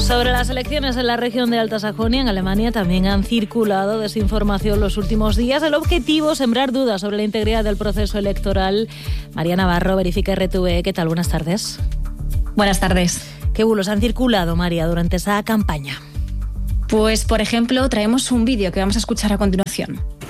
Sobre las elecciones en la región de Alta Sajonia, en Alemania, también han circulado desinformación los últimos días. El objetivo, sembrar dudas sobre la integridad del proceso electoral. María Navarro, Verifica RTV. ¿Qué tal? Buenas tardes. Buenas tardes. ¿Qué bulos han circulado, María, durante esa campaña? Pues, por ejemplo, traemos un vídeo que vamos a escuchar a continuación.